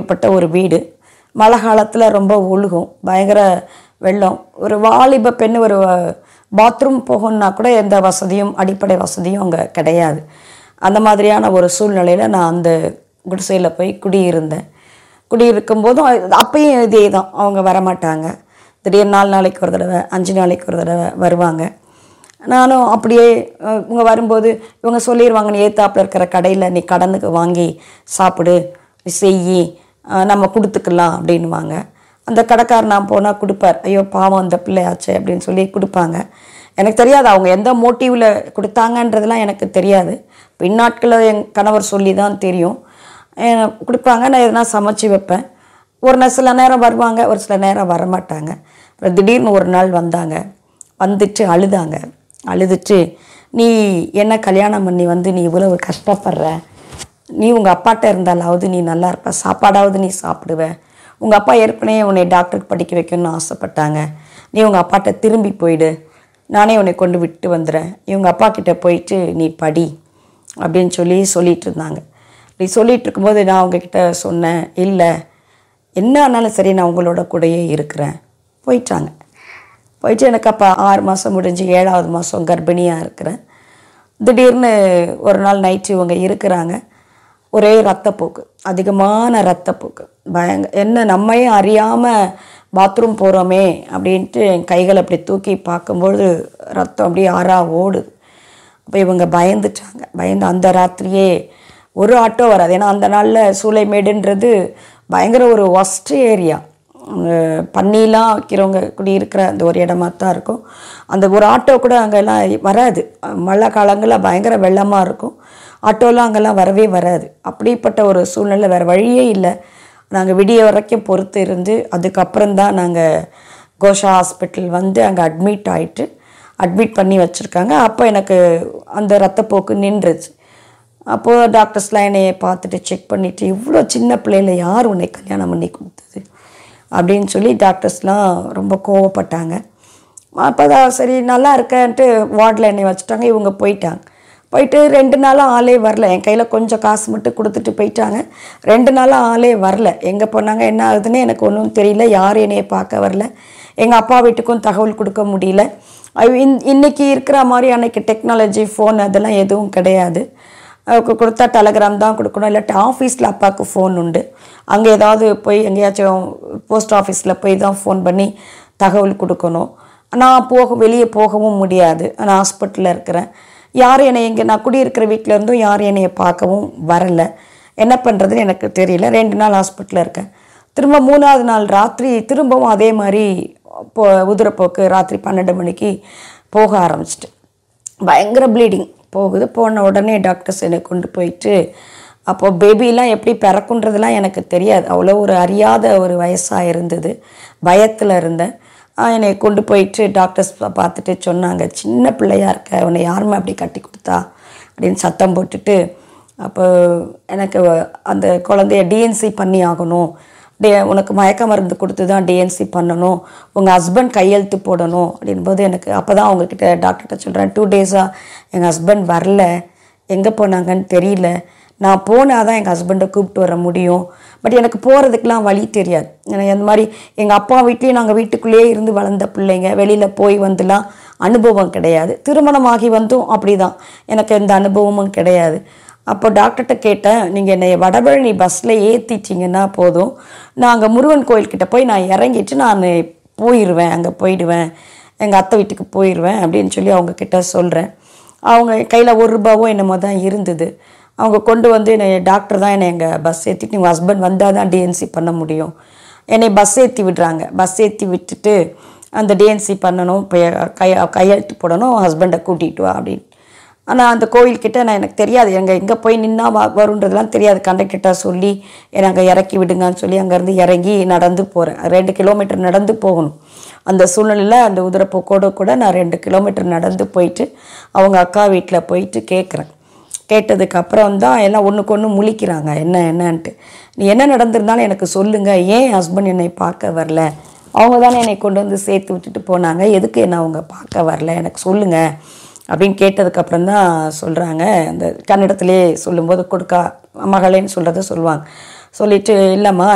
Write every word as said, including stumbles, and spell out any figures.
பட்ட ஒரு வீடு. மழை காலத்தில் ரொம்ப ஒழுகும், பயங்கர வெள்ளம். ஒரு வாலிப பெண் ஒரு பாத்ரூம் போகணுன்னா கூட எந்த வசதியும் அடிப்படை வசதியும் அங்கே கிடையாது. அந்த மாதிரியான ஒரு சூழ்நிலையில் நான் அந்த குடிசையில் போய் குடியிருந்தேன். குடியிருக்கும் போதும் அப்பயும் இதே தான், அவங்க வரமாட்டாங்க. திடீர்னு நாலு நாளைக்கு ஒரு தடவை, அஞ்சு நாளைக்கு ஒரு தடவை வருவாங்க. நானும் அப்படியே இவங்க வரும்போது இவங்க சொல்லிடுவாங்க, நீ ஏத்தாப்பில் இருக்கிற கடையில் நீ கடனுக்கு வாங்கி சாப்பிடு, செய்யி, நம்ம கொடுத்துக்கலாம் அப்படின்வாங்க. அந்த கடைக்காரர் நான் போனால் கொடுப்பார். ஐயோ பாவம் அந்த பிள்ளையாச்சு அப்படின்னு சொல்லி கொடுப்பாங்க. எனக்கு தெரியாது அவங்க எந்த மோட்டிவில் கொடுத்தாங்கன்றதுலாம் எனக்கு தெரியாது. பின்னாட்களில் என் கணவர் சொல்லி தான் தெரியும். கொடுப்பாங்க, நான் எதனா சமைச்சு வைப்பேன். ஒரு ந சில நேரம் வருவாங்க, ஒரு சில நேரம் வரமாட்டாங்க. அப்புறம் திடீர்னு ஒரு நாள் வந்தாங்க. வந்துட்டு அழுதாங்க. அழுதுட்டு, நீ என்ன கல்யாணம் பண்ணி வந்து நீ இவ்வளவு கஷ்டப்படுற, நீ உங்கள் அப்பாட்ட இருந்தாலாவது நீ நல்லா இருப்ப, சாப்பாடாவது நீ சாப்பிடுவ, உங்கள் அப்பா ஏற்கனவே உன்னை டாக்டருக்கு படிக்க வைக்கணும்னு ஆசைப்பட்டாங்க, நீ உங்கள் அப்பாட்ட திரும்பி போயிடு, நானே உன்னை கொண்டு விட்டு வந்துடுறேன், இவங்க அப்பா கிட்டே போயிட்டு நீ படி அப்படின்னு சொல்லி சொல்லிகிட்டு இருந்தாங்க. இப்படி சொல்லிகிட்டு இருக்கும்போது நான் அவங்கக்கிட்ட சொன்னேன், இல்லை என்ன ஆனாலும் சரி நான் உங்களோட கூடயே இருக்கிறேன். போயிட்டாங்க. போயிட்டு எனக்கு அப்போ ஆறு மாதம் முடிஞ்சு ஏழாவது மாதம் கர்ப்பிணியாக இருக்கிறேன். திடீர்னு ஒரு நாள் நைட்டு இவங்க இருக்கிறாங்க. ஒரே ரத்தப்போக்கு, அதிகமான ரத்தப்போக்கு, பயங்க என்ன நம்மையே அறியாமல் பாத்ரூம் போகிறோமே அப்படின்ட்டு என் கைகளை அப்படி தூக்கி பார்க்கும்பொழுது ரத்தம் அப்படியே ஆறா ஓடுது. அப்போ இவங்க பயந்துட்டாங்க. பயந்து அந்த ராத்திரியே ஒரு ஆட்டோ வராது. ஏன்னா அந்த நாளில் சூளைமேடுன்றது பயங்கர ஒரு ஒஸ்ட் ஏரியா. பண்ணிலாம் வைக்கிறவங்க குடியிருக்கிற அந்த ஒரு இடமா தான் இருக்கும். அந்த ஒரு ஆட்டோ கூட அங்கெல்லாம் வராது. மழை காலங்களில் பயங்கர வெள்ளமாக இருக்கும். ஆட்டோலாம் அங்கெல்லாம் வரவே வராது. அப்படிப்பட்ட ஒரு சூழ்நிலை, வேறு வழியே இல்லை. நாங்கள் விடிய வரைக்கும் பொறுத்து இருந்து அதுக்கப்புறம் தான் நாங்கள் கோஷா ஹாஸ்பிட்டல் வந்து அங்கே அட்மிட் ஆகிட்டு அட்மிட் பண்ணி வச்சுருக்காங்க. அப்போ எனக்கு அந்த ரத்தப்போக்கு நின்றுச்சு. அப்போது டாக்டர்ஸ்லாம் என்னையை பார்த்துட்டு செக் பண்ணிவிட்டு, இவ்வளோ சின்ன பிள்ளையில யார் உன்னை கல்யாணம் பண்ணி கொடுத்தது அப்படின்னு சொல்லி டாக்டர்ஸ்லாம் ரொம்ப கோவப்பட்டாங்க. அப்போ தான் சரி நல்லா இருக்கேன்ட்டு வார்டில் என்னை வச்சுட்டாங்க. இவங்க போயிட்டாங்க. போயிட்டு ரெண்டு நாளாக ஆளே வரல. என் கையில் கொஞ்சம் காசு மட்டும் கொடுத்துட்டு போயிட்டாங்க. ரெண்டு நாளாக ஆளே வரல. எங்கே போனாங்க என்ன ஆகுதுன்னு எனக்கு ஒன்றும் தெரியல. யார் என்னையை பார்க்க வரல. எங்கள் அப்பா வீட்டுக்கும் தகவல் கொடுக்க முடியல. இன் இன்றைக்கி இருக்கிற மாதிரி அன்றைக்கி டெக்னாலஜி ஃபோன் அதெல்லாம் எதுவும் கிடையாது. கொடுத்தா டெலகிராம் தான் கொடுக்கணும், இல்லாட்டி ஆஃபீஸில் அப்பாவுக்கு ஃபோன் உண்டு. அங்கே ஏதாவது போய் எங்கேயாச்சும் போஸ்ட் ஆஃபீஸில் போய் தான் ஃபோன் பண்ணி தகவல் கொடுக்கணும். நான் போக வெளியே போகவும் முடியாது. நான் ஹாஸ்பிட்டலில் இருக்கிறேன். யாரும் என்னை இங்கே நான் குடியிருக்கிற வீட்டில் இருந்தும் யாரும் என்னையை பார்க்கவும் வரலை. என்ன பண்ணுறதுன்னு எனக்கு தெரியல. ரெண்டு நாள் ஹாஸ்பிட்டலில் இருக்கேன். திரும்ப மூணாவது நாள் ராத்திரி திரும்பவும் அதே மாதிரி போ உதிரப்போக்கு ராத்திரி பன்னெண்டு மணிக்கு போக ஆரம்பிச்சிட்டு பயங்கர ப்ளீடிங் போகுது. போன உடனே டாக்டர்ஸ் என்னை கொண்டு போயிட்டு, அப்போது பேபிலாம் எப்படி பிறக்குன்றதுலாம் எனக்கு தெரியாது. அவ்வளோ ஒரு அறியாத ஒரு வயசாக இருந்தது. பயத்தில் இருந்தேன். என்னை கொண்டு போயிட்டு டாக்டர்ஸ் பார்த்துட்டு சொன்னாங்க, சின்ன பிள்ளையாக இருக்க, உன்னை யாருமே அப்படி கட்டி கொடுத்தா அப்படின்னு சத்தம் போட்டுட்டு, அப்போ எனக்கு அந்த குழந்தைய டிஎன்சி பண்ணி ஆகணும், டே உனக்கு மயக்க மருந்து கொடுத்து தான் டிஎன்சி பண்ணணும், உங்கள் ஹஸ்பண்ட் கையெழுத்து போடணும் அப்படின்போது எனக்கு அப்போ தான் அவங்கக்கிட்ட டாக்டர்கிட்ட சொல்கிறேன், டூ டேஸாக எங்கள் ஹஸ்பண்ட் வரல, எங்கே போனாங்கன்னு தெரியல, நான் போனால் தான் எங்கள் ஹஸ்பண்டை கூப்பிட்டு வர முடியும், பட் எனக்கு போகிறதுக்கெலாம் வழி தெரியாது. எனக்கு அந்த மாதிரி எங்கள் அப்பா வீட்லேயும் நாங்கள் வீட்டுக்குள்ளேயே இருந்து வளர்ந்த பிள்ளைங்க, வெளியில் போய் வந்துலாம் அனுபவம் கிடையாது. திருமணமாகி வந்தும் அப்படி தான், எனக்கு எந்த அனுபவமும் கிடையாது. அப்போ டாக்டர்கிட்ட கேட்டேன், நீங்கள் என்னை வடபழனி பஸ்ஸில் ஏற்றிட்டிங்கன்னா போதும், நான் அங்கே முருகன் கோயில்கிட்ட போய் நான் இறங்கிட்டு நான் போயிடுவேன், அங்கே போயிடுவேன், எங்கள் அத்தை வீட்டுக்கு போயிடுவேன் அப்படின்னு சொல்லி அவங்கக்கிட்ட சொல்கிறேன். அவங்க கையில் ஒரு ரூபாவோ என்னமோ தான் இருந்தது. அவங்க கொண்டு வந்து என்னை டாக்டர் தான் என்னை எங்கள் பஸ் ஏற்றிட்டு, உங்கள் ஹஸ்பண்ட் வந்தால் தான் டிஎன்சி பண்ண முடியும், என்னை பஸ் ஏற்றி விடுறாங்க. பஸ் ஏற்றி விட்டுட்டு அந்த டிஎன்சி பண்ணணும், இப்போ கை கையெழுத்து போடணும், ஹஸ்பண்டை கூட்டிகிட்டு வா அப்படின்னு. ஆனால் அந்த கோயில்கிட்ட நான் எனக்கு தெரியாது, எங்கே எங்கே போய் நின்னா வ வருன்றதுலாம் தெரியாது. கண்டக்டர்கிட்ட சொல்லி என்னை அங்கே இறக்கி விடுங்கன்னு சொல்லி அங்கேருந்து இறங்கி நடந்து போகிறேன். ரெண்டு கிலோமீட்டர் நடந்து போகணும். அந்த சூழ்நிலையில் அந்த உதிரப்போக்கோடு கூட நான் ரெண்டு கிலோமீட்டர் நடந்து போயிட்டு அவங்க அக்கா வீட்டில் போயிட்டு கேட்குறேன். கேட்டதுக்கப்புறம் தான் எல்லாம் ஒன்றுக்கு ஒன்று முழிக்கிறாங்க, என்ன என்னன்ட்டு. நீ என்ன நடந்திருந்தாலும் எனக்கு சொல்லுங்கள், ஏன் ஹஸ்பண்ட் என்னை பார்க்க வரல, அவங்க தானே என்னை கொண்டு வந்து சேர்த்து விட்டுட்டு போனாங்க, எதுக்கு என்ன அவங்க பார்க்க வரல, எனக்கு சொல்லுங்கள் அப்படின்னு கேட்டதுக்கப்புறம் தான் சொல்கிறாங்க. அந்த கன்னடத்திலே சொல்லும்போது கொடுக்கா மகளேன்னு சொல்கிறத சொல்லுவாங்க. சொல்லிவிட்டு, இல்லைம்மா